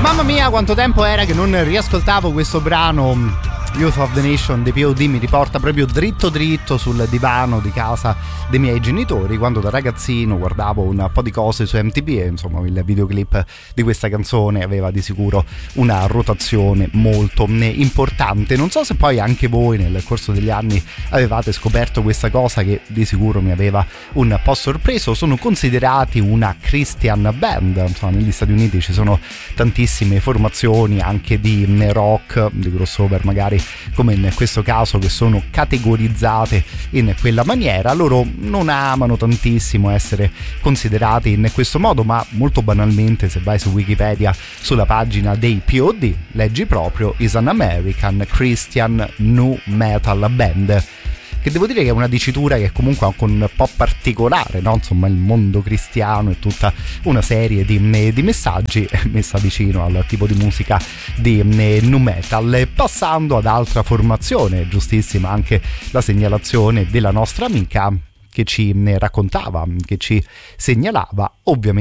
Mamma mia, quanto tempo era che non riascoltavo questo brano. Youth of the Nation dei POD mi riporta proprio dritto dritto sul divano di casa dei miei genitori, quando da ragazzino guardavo un po' di cose su MTV e insomma il videoclip di questa canzone aveva di sicuro una rotazione molto importante. Non so se poi anche voi nel corso degli anni avevate scoperto questa cosa che di sicuro mi aveva un po' sorpreso. Sono considerati una Christian band, insomma negli Stati Uniti ci sono tantissime formazioni anche di rock, di crossover magari come in questo caso, che sono categorizzate in quella maniera. Loro non amano tantissimo essere considerati in questo modo, ma molto banalmente se vai su Wikipedia sulla pagina dei POD leggi proprio is an American Christian Nu Metal Band, che devo dire che è una dicitura che comunque è anche un po' particolare, no? Insomma il mondo cristiano e tutta una serie di messaggi messa vicino al tipo di musica di nu metal. Passando ad altra formazione, giustissima anche la segnalazione della nostra amica che ci raccontava, che ci segnalava ovviamente